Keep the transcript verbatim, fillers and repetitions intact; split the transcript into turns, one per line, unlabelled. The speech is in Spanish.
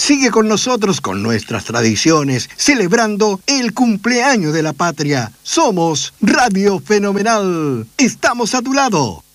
Sigue con nosotros con nuestras tradiciones, celebrando el cumpleaños de la patria. Somos Radio Fenomenal. Estamos a tu lado.